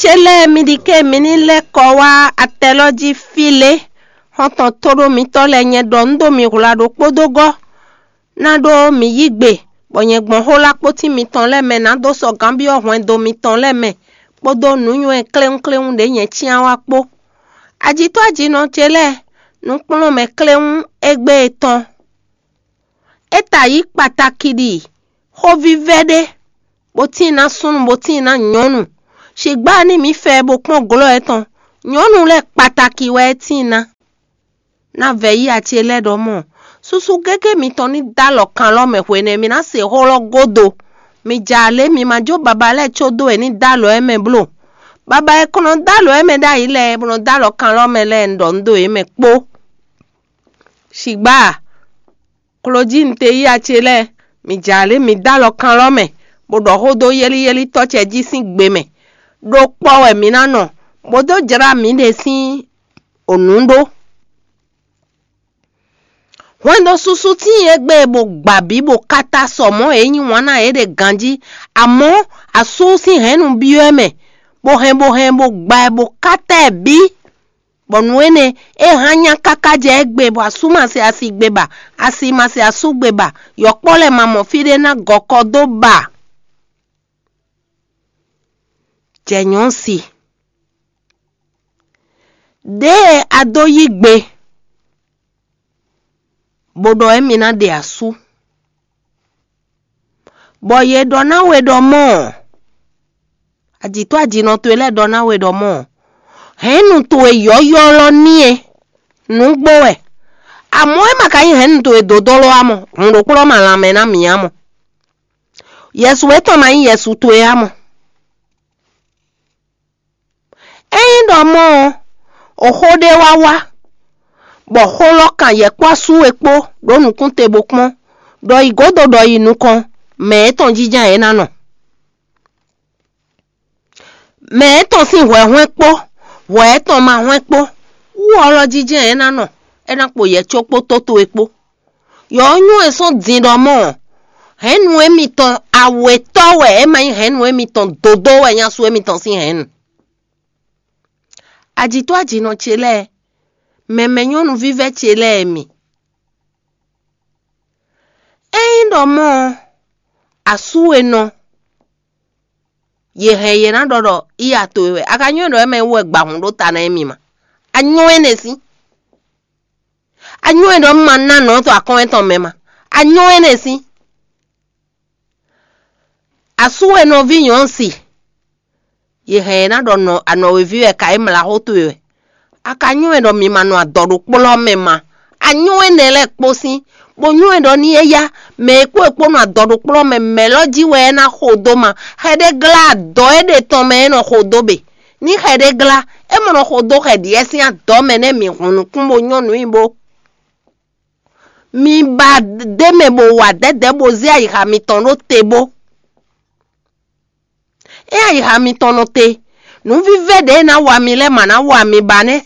chele mi dike mini le kowa ateloji file honton toro mi tole nye do ndo mi hulado podogo na do mi yigbe bonye gbon hola poti mi ton le me na do so gambi ohwen do mi ton le me podo nuyu en kleun de yen tian wa po ajito ajino chele nu pon me kleun egbe ton eta yi pataki di ho vivede botina sun botina nyonu shigba ni mi fe bo pon glo etan nyonu le pataki we tina na veyi ati eledo mo susu gege mi ton ni dalo kan lo me hwene mi na se holo godo mi jale mi majo baba le chodo e ni dalo e me blo baba e kono dalo e me da ile bro dalo kan lo me le ndondo e me po shigba Claudine te yi achele mi jale mi dalo kan lo me bodo hodo yeli toche ji sin gbe me do po we mi na no bodo jara mi de sin onundo wendo susu ti egbe bo gbabi bo kata somo eyin wana ede ganji amo aso si henu biyo me bo hen bo gba bo kata bi bonwene e hanya kakaje egbe bo asuma se asigbe ba asima se asugbe ba yopole mamo fide na gokodo ba jenyonsi de adoyigbe bodo emina de asu boye dona we do mo ajito ajino to ele dona we do mo henu to e yoyo lo ni e nu gbo e amo e maka yin henu to e dodolo amo nro kuro mala me na mi amo yesu we to ma yin yesu to e amo eyin do mo ohode wawa bo holo kan ye kwasu epo donu kun tebo pon do igodo do inu kan me ton jijan e nano me ton sin hwe po we ton ma hwe po wo oro jijan e nano e na po ye chopo toto epo yo nyu eso din do mo henu emi ton awe to we e ma henu emi ton dodo we yan su emi ton sin henu ajito ajino chele memenyonu vive chele mi eindo mo asuwe no ye na dodo iya to we akanyo do me wo gba hun do ta na emi ma anyo enesi anyo do man na no to akon eton me ma anyo enesi asuwe no vinyonsi ye na do no ano we vive ka emla ho to we akanyo do mi manu adoru polo mema anyo enele posi bonyo do ni eya me ku epo no adoru polo me meloji we na hodoma hede gla do ede to me no hodobe ni hede gla e mo no hodo hede esi ado me ne mi hunu kun bonyo no imbo mi ba de me bo wa de bo zi ayi ha mi ton no tebo e ayi ha mi ton no te nu vive de na wa mi le mana wa mi bane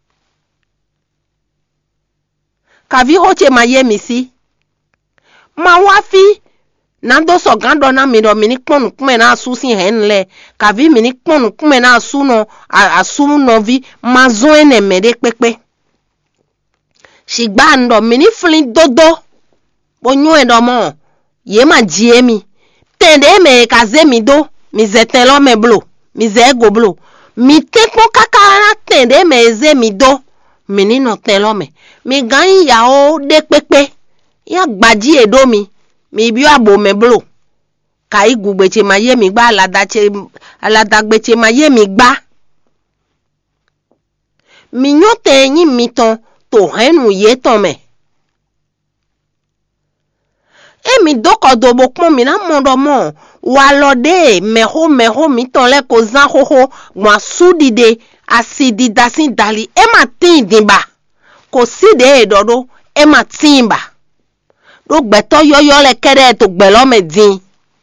kavi hoche maye misi ma wafi na do so gando na mi do mini ponu kume na asu si henle kavi mini ponu kume na asu no asu no vi mazo ene mede pepe shigba ndo mini flin dodo bonyo edo mo ye ma jie mi tende me kaze mi do mi zetelo me blo mi ze go blo mi tepo kakara tende me eze mi do mini no telo me mi gan ya o de pepe ya gbaji edo mi bi abo me blo kai gugbeche maye mi gba aladagbeche maye mi gba mi nyote yin mi ton to henu ye ton me mi dokodo bo pon mi na mondo mo wa lode meho mi ton le ko zan hoho mo sudide asidi dasin dali e ma tin dinba ko si de edodo e ma timba do gbeto yoyo le kere to gbelo me din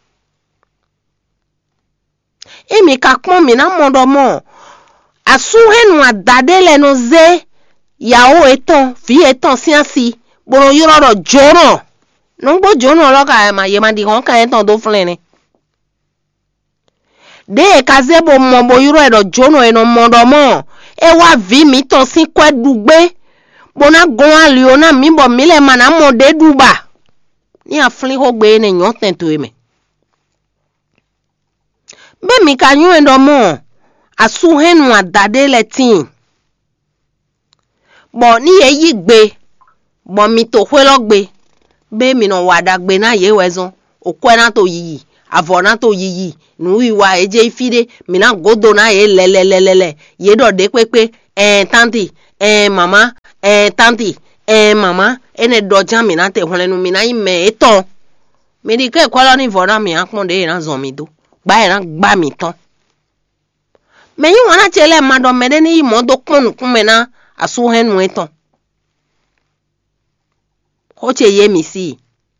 mi ka pon mi na mondo mo asu henu adade le no ze yawo eton fi eton siansi boro yororo joro no gbo jono lo ka ma ye ma di hon ka eton do flene de kazebo mobo yuro edo jono eno modomo e wa vi mi ton si kwe dugbe bona gon liona mi bo mile mana mo de duba ni afli ho gbe ne nyon tento eme be mi kanyu endo mo asu henu adade le tin bo ni ye yigbe bo mi to hwelo gbe be mi no wada gbe na ye wezon okwe na to yiyi avona to yiyi nu iwa eje ifide mi na godo na ye lelelelele ye do de pepe tanti mama tanti mama ene doja mi na te hwelenu mi na ime eton mi di ke kwala ni vona mi akpon de na zon mi do gba e na gba mi ton me yin wana chele mado mede ni mo do pon kun me na asu henu eton ho che ye mi si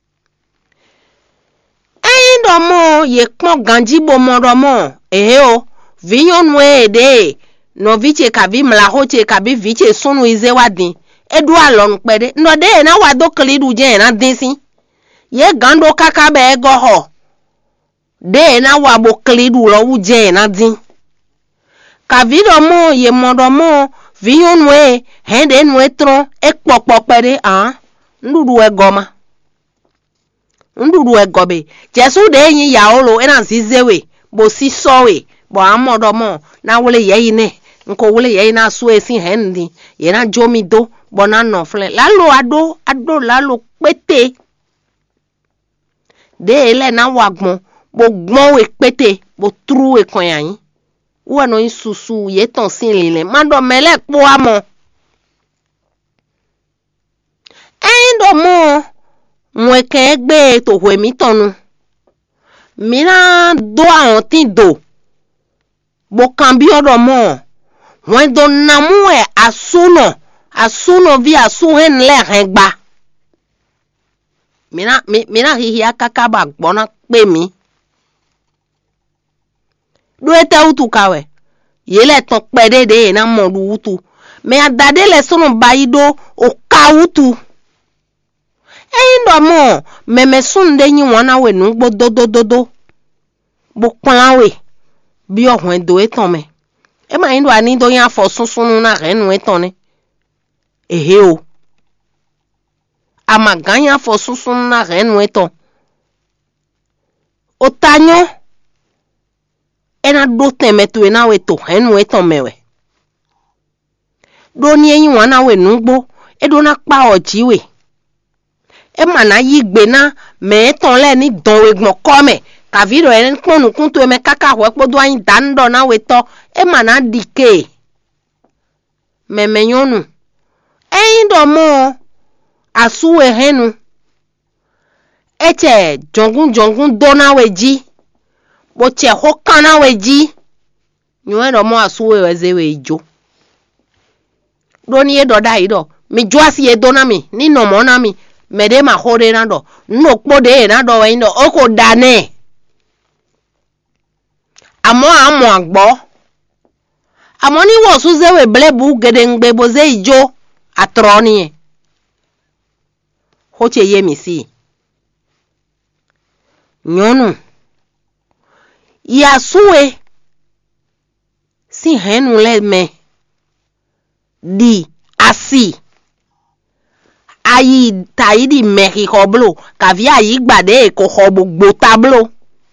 mo ye pon ganji bo moromo o viyon we de no viche kavi mla hoche kavi viche sunu ize wadin edu alon pede no de na wado klidu je na dinsin ye gando kaka be ego ho de na wabo klidu lo uje na din kavi do mo ye moromo viyon we hende nwe tron e popo pede ndudu egoma nduru egobe jesu de yin ya olo ena zizewe bo si sowe bo amodomo na wole ye ine nko wole ye na so esi hendi ye na jomi do bo na no fle lalo ado lalo pete de ele na wagbon bo gbon we pete bo tru we kon yan wo no isusu ye ton sin lele mando mele po amo endo mo mweke egbe to hwe mi tonu mina do awon tin do bo kan bi odo mo won do namu e asuno vi asu hen le hen gba mina hihi akaka ba gbona pe mi do ete utu kawe yele ton pede de na mo du utu me adade le sunu baido o ka utu ndo mo meme sunde yin wana we nu gbo dodododo bo kwanwe bi ohun do eton me e ma ndo ani do yan fo sunsun na renu eton ni o ama ganya fo sunsun na renu eton otanyo ena do teme to na we to renu eton mewe do ni yin wana we nu gbo e do na pa ojiwe e mana yigbe na me ton le ni don we gbon ko me kavido en ponu kun to me kaka ho podo ayin dando na we to e mana dike me menyonu do mo asu we henu eche jongun do na we ji bo che ho kan na we ji nyu do mo asu we ze we ijo do ni e do da ido mi jo asi e do na mi ni no mo na mi mede ma hore na do no pode na do we ndo oko dane amo agbo amo ni wo suze we blebu gedengbe boze ijo atroni hoche ye mi si nyonu ya suwe si henu le me di asi ayi taidi meki hoblo kavi ayi gbade ko hobo gbo tablo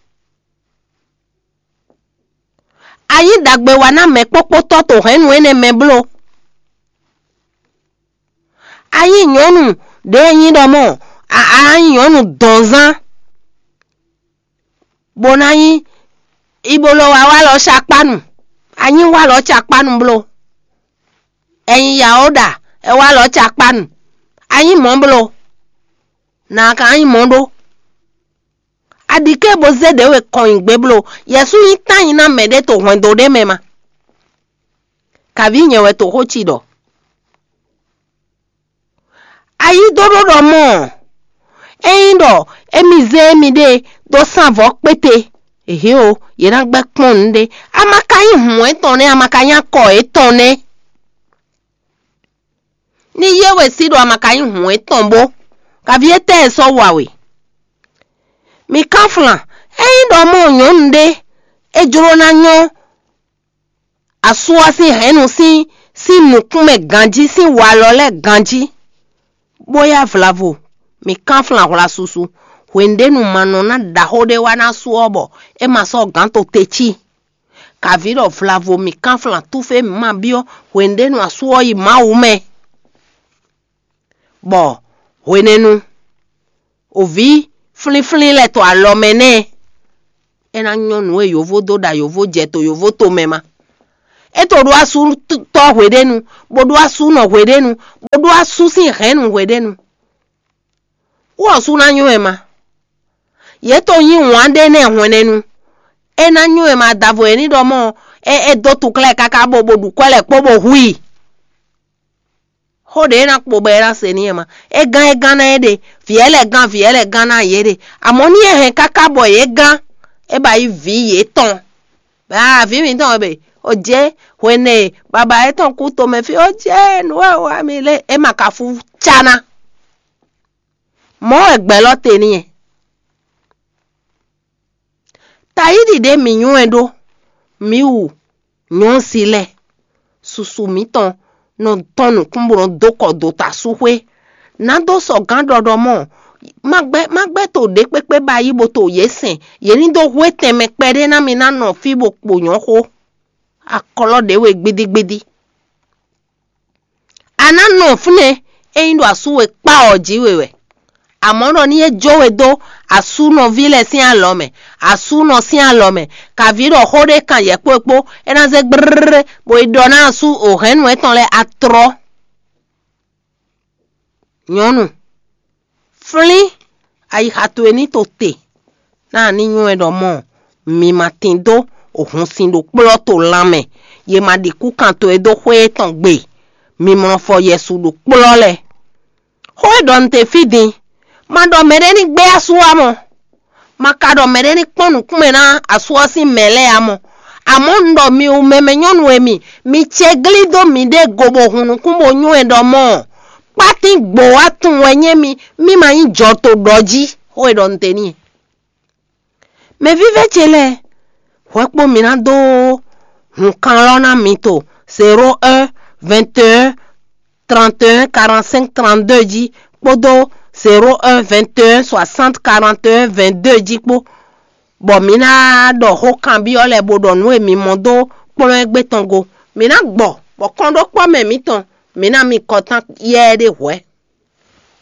ayi dagbe wana me popo toto henu ene meblo ayi nyonu de yin do mo ayi nyonu donzan bonayi ibolo wa lo sapanu ayin wa lo sapanu blo eyin ya oda e wa lo sapanu ayin mo blo na ka ayin mo do adike bo zede we kon gbe blo yesu yin tan na mede to hwendo de mema kavi nyewe to hochi do ayi dodo mo eyin do emize mi de do sanvo pete o ye na gbe pon nde amaka yin hun eton ne amaka yan ko eton ne ni yewe sido amaka yin hun eton bo kavi ete so wawe mi kanflan eyin do mo nyon nde ejoro na nyo asua si henu si nukume ganji si walole ganji boya vlavo mi kan flan la susu wende nu manona dahode wana suobo e maso ganto techi kavido vlavo mi kan flan tufe mabio wende nu asuo yi maume bo wenenu ovi flin le to alomene ena nyonu e yovo doda yovo jeto yovo to mema eto do asu to wedenu bodo asu no wedenu bodo asu si renu wedenu wo su na nyu ema yeto yin wande ne hwenenu ena nyu ema davo eni do mo e do tu kle kaka bobo du kwele pobo hui hode na kpo bera seni ema e gan na ede fiele gan na yede amoni e kaka boy e gan e ba yi vi ye ton ba vi mi ton be oje wene baba e ton ku to me fi oje no wa mi le e makafu chana mo egbe lo teni e taidi de mi yun edo mi wu nyon sile susu mi ton no tonu kumburo doko do ta suwe na do so gan dodo mo magbe to de pepe ba yibo to yesen yeni do wete me pere na mi na no fibo poyon ho akolo de we gbidigbidi ana no fune e ndo asuwe pa oji wewe amoro ni ejowe do asu no vile si alome asu no si alome ka viro hore kan ye popo ena ze brrr bo idona asu o henu eton le atro nyonu fli ai hatu eni to te na ni nyu edo mo mi matindo ohun sindo ploto lame ye ma di ku kan to edo hwe ton gbe mi mo fo yesu do plole ho don te fidin ma do mere ni gbe asu amo maka do mere ni ponu kume na asu si mele amo ndo mi o meme nyonu emi mi chegli do mi de gobo hunu kumbo nyu edo mo pati gbo atun wenye mi ma yin jo to doji ho don te ni me vive chele wepo mi na do nkan lo na mi to 01 21 31 45 32 ji podo 01 21 60 41 22 ji po bo mi na do ho kan bi ole bodo nu emi modo polo egbe tango mi na gbo bo kondo po me mi ton mi na mi kotan ye de we